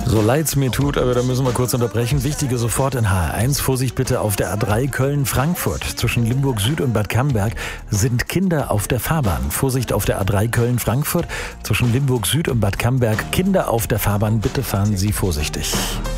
So leid's mir tut, aber da müssen wir kurz unterbrechen. Wichtige sofort in HR1. Vorsicht bitte auf der A3 Köln-Frankfurt. Zwischen Limburg Süd und Bad Camberg sind Kinder auf der Fahrbahn. Vorsicht auf der A3 Köln-Frankfurt. Zwischen Limburg Süd und Bad Camberg Kinder auf der Fahrbahn. Bitte fahren Sie vorsichtig.